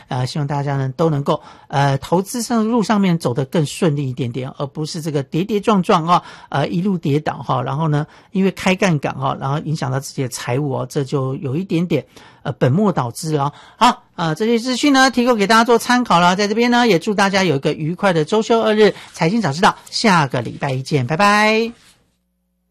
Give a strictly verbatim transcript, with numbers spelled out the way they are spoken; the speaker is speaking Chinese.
呃，希望大家呢都能够呃投资上路上面走得更顺利一点点，而不是这个跌跌撞撞哈、哦，呃一路跌倒哈、哦，然后呢因为开杠杆哈、哦，然后影响到自己的财务哦，这就有一点点呃本末倒置哦。好，呃这些资讯呢提供给大家做参考了，在这边呢也祝大家有一个愉快的周休二日，财经早知道，下个礼拜一见，拜拜。